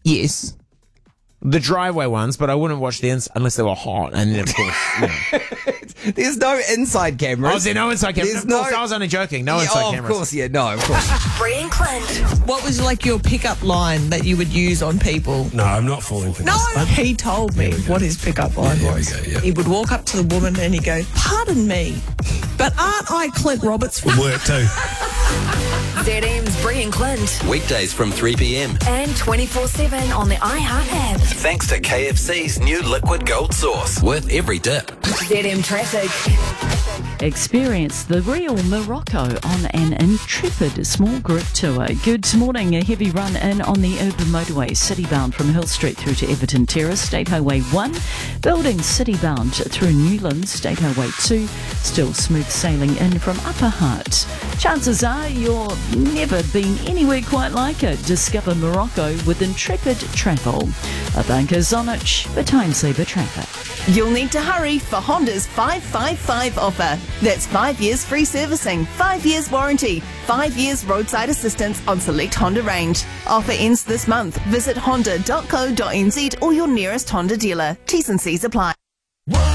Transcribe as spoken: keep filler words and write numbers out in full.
Yes. The driveway ones, but I wouldn't watch the ins unless they were hot. And then, of course, you know. There's no inside cameras. Oh, is there no inside cameras? There's Of course, no- I was only joking. No Yeah, inside oh, cameras. Of course, yeah, no, of course. Bree and Clint. What was like your pickup line that you would use on people? No, I'm not falling for No, this. he told me what his pickup line Yeah, there we was. go, yeah. He would walk up to the woman and he'd go, "Pardon me, but aren't I Clint Roberts?" Would work too. Z M's Bree and Clint. Weekdays from three p.m. And twenty-four seven on the iHeart app. Thanks to K F C's new liquid gold sauce. Worth every dip. Z M Traffic. Experience the real Morocco on an intrepid small group tour. Good morning. A heavy run in on the urban motorway, citybound from Hill Street through to Everton Terrace, State Highway one. Building citybound through Newlands, State Highway two. Still smooth sailing in from Upper Hart. Chances are you've never been anywhere quite like it. Discover Morocco with Intrepid Travel. A banker Zonich for Time Saver Traffic. You'll need to hurry for Honda's five five five offer. That's five years free servicing, five years warranty, five years roadside assistance on select Honda range. Offer ends this month. Visit honda dot co dot n z or your nearest Honda dealer. T's and C's apply.